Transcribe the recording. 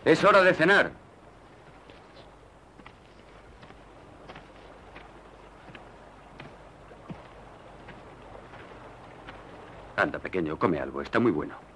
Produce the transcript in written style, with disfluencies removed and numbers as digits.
Es hora de cenar. Anda, pequeño, come algo. Está muy bueno.